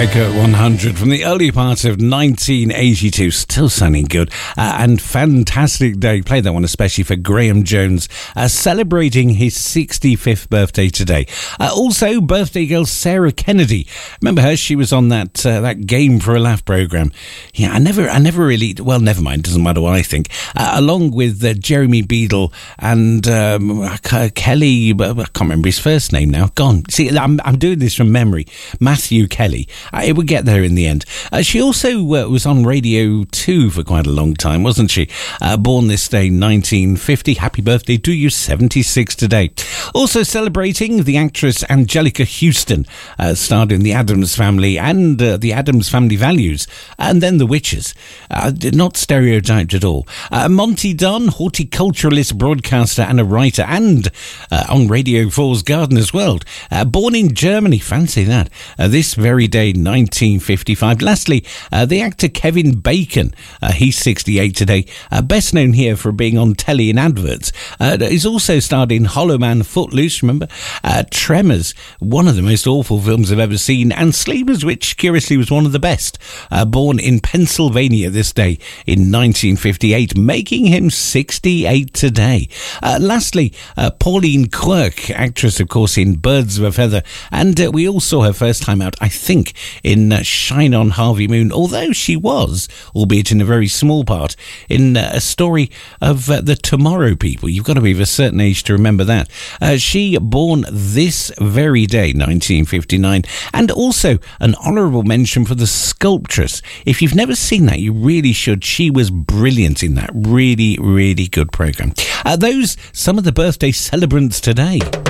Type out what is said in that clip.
Eckhart 100 from the early part of 1982, still sounding good, and fantastic day. Played that one especially for Graham Jones, celebrating his 65th birthday today. Also, birthday girl Sarah Kennedy. Remember her? She was on that Game for a Laugh program. Yeah, I never really. Well, never mind. Doesn't matter what I think. Along with Jeremy Beadle and Kelly. I can't remember his first name now. Gone. See, I'm doing this from memory. Matthew Kelly. It would get there in the end. She also was on Radio 2 for quite a long time, wasn't she? Born this day, 1950. Happy birthday to you, 76 today. Also celebrating the actress Angelica Houston, starred in The Addams Family and The Addams Family Values, and then The Witches. Not stereotyped at all. Monty Dunn, horticulturalist, broadcaster and a writer, and on Radio 4's Gardener's World. Born in Germany, fancy that. This very day, 1955. Lastly, the actor Kevin Bacon. He's 68 today. Best known here for being on telly in adverts. He's also starred in Hollow Man, Footloose, remember? Tremors, one of the most awful films I've ever seen, and Sleepers, which curiously was one of the best. Born in Pennsylvania this day in 1958, making him 68 today. Lastly, Pauline Quirk, actress, of course, in Birds of a Feather, and we all saw her first time out, I think, in Shine on Harvey Moon, although she was, albeit in a very small part, in a story of the Tomorrow People. You've got to be of a certain age to remember that. She born this very day, 1959, and also an honourable mention for The Sculptress. If you've never seen that, you really should. She was brilliant in that. Really, really good programme. Those, some of the birthday celebrants today.